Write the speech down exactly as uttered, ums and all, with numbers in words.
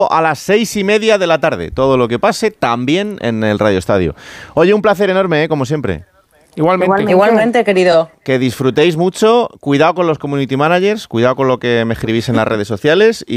a las seis y media de la tarde. Todo lo que pase también en el Radio Estadio. Oye, un placer enorme, ¿eh? Como siempre. Igualmente. Igualmente. Igualmente, querido. Que disfrutéis mucho. Cuidado con los community managers. Cuidado con lo que me escribís en las redes sociales. Y